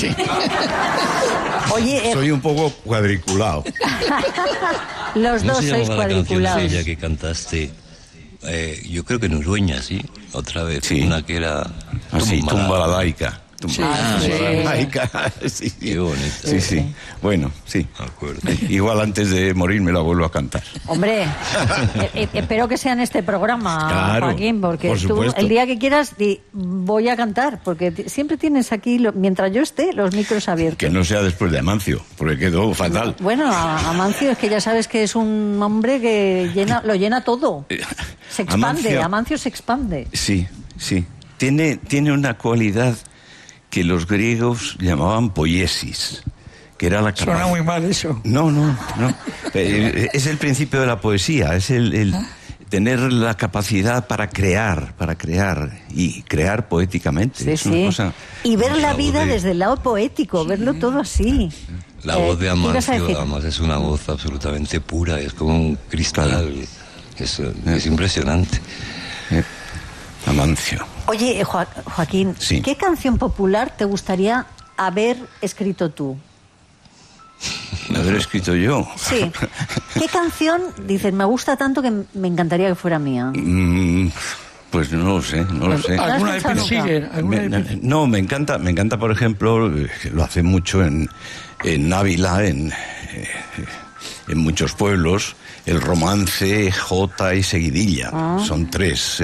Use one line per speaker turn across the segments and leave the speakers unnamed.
Sí.
Oye,
Soy un poco cuadriculado.
los
¿Cómo
dos
se
sois
llamaba la canción
cuadriculados.
aquella que cantaste? Yo creo que en Urueña, ¿sí? Otra vez,
Sí.
una que era...
Así, tumba la laica.
Sí,
La laica. Sí.
Qué bonita.
Sí, sí. Bueno, sí.
Me acuerdo.
Igual antes de morir me la vuelvo a cantar.
Hombre, espero que sea en este programa,
Claro,
Joaquín, porque
por
tú
supuesto.
el día que quieras voy a cantar, porque siempre tienes aquí, mientras yo esté, los micros abiertos.
Que no sea después de Amancio, porque quedó fatal.
Bueno, Amancio es que ya sabes que es un hombre que lo llena todo. Se expande, Amancio se expande.
Sí, sí. Tiene una cualidad que los griegos llamaban poiesis, que era la
Suena muy mal eso.
No. Es el principio de la poesía, es el tener la capacidad para crear y crear poéticamente.
Sí,
es una
sí.
cosa...
Y ver la vida
de-
desde el lado poético, verlo todo así.
La voz de
¿qué ibas a
Amancio,
decir?
además, es una voz absolutamente pura, es como un cristal. Es impresionante.
Amancio.
Oye, Joaquín,
Sí.
¿qué canción popular te gustaría haber escrito tú?
Haber escrito yo.
Sí. ¿Qué canción dices, me gusta tanto que me encantaría que fuera mía?
Pues no lo sé.
¿Alguna de
escuchado
Pete Seeger?
No, me encanta, por ejemplo, lo hace mucho en Ávila, en muchos pueblos, el romance, jota y seguidilla. Son tres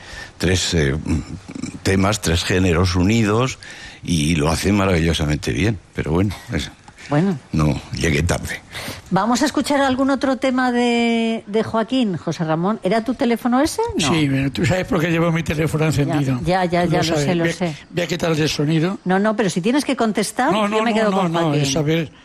temas, tres géneros unidos, y lo hace maravillosamente bien. Pero bueno,
Bueno,
no, llegué tarde.
vamos a escuchar algún otro tema de Joaquín, José Ramón. ¿Era tu teléfono ese? No.
Sí, pero tú sabes por qué llevo mi teléfono encendido.
Ya, lo
sabes.
sé, lo
Voy a-
sé.
Voy a quitar el sonido.
No, pero si tienes que contestar, yo me quedo con Joaquín.
es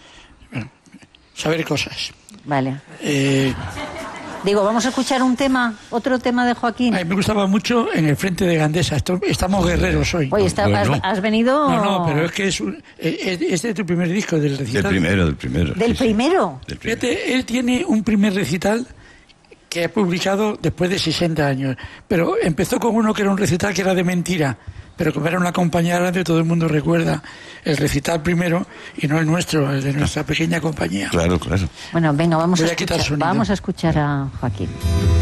saber cosas.
Vale.
Eh,
Digo, vamos a escuchar otro tema de Joaquín.
a mí me gustaba mucho en el frente de Gandesa. Estamos guerreros hoy.
Oye,
Bueno.
has venido...
No, pero es que es de tu primer disco, del recital.
Del primero.
¿Del
sí, sí.
primero?
Del primero.
Fíjate, él tiene un primer recital que ha publicado después de 60 años. Pero empezó con uno que era un recital que era de mentira. Pero como era una compañía grande, todo el mundo recuerda el recital primero y no el nuestro, el de nuestra pequeña compañía.
Claro.
Bueno, venga,
Voy a quitar sonido.
vamos a escuchar a Joaquín.